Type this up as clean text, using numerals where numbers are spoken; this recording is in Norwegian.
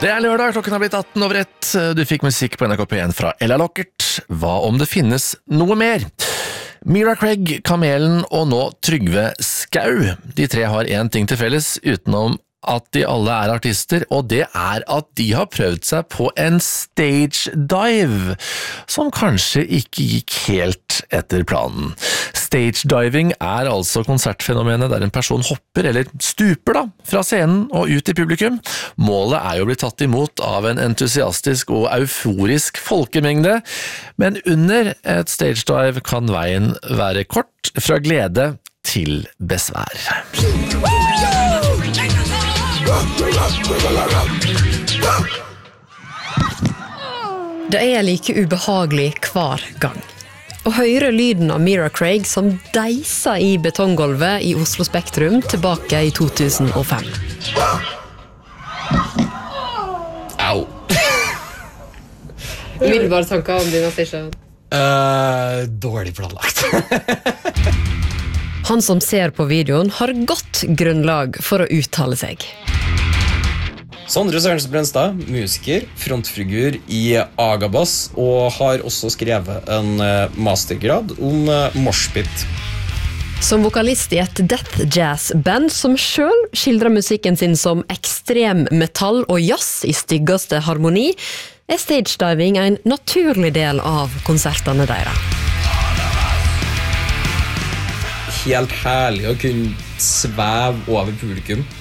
Det lørdag, klokken har blitt 18:01. Du fikk musikk på NRK P1 fra Ella Lockert. Hva om det finnes noe mer? Mira Craig, Kamelen og nå Trygve Skau. De tre har en ting til felles, utenom at de alle er artister, og det er at de har prøvd seg på en stage dive, som kanskje ikke gikk helt etter planen. Stage diving er altså konsertfenomenet der en person hopper, eller stuper fra scenen og ut i publikum. Målet er jo å bli tatt imot av en entusiastisk og euforisk folkemengde, men under et stage dive kan veien være kort fra glede til besvær. Det er like ubehagelig hver gang. Å høre lyden av Mira Craig som deiser i betonggolvet i Oslo Spektrum tilbake i 2005. Au. Vil du bare tanke om dine station? Dårlig planlagt. Han som ser på videoen har godt grunnlag for å uttale seg. Sondre Sørensen Brenstad, musiker, frontfigur i Agabass, og har også skrevet en mastergrad om moshpit. Som vokalist i et death jazz band som selv skildrer musikken sin som ekstrem metall og jazz i styggeste harmoni, er stagediving en naturlig del av konsertene deres. Helt herlig å kunne sveve over publikum.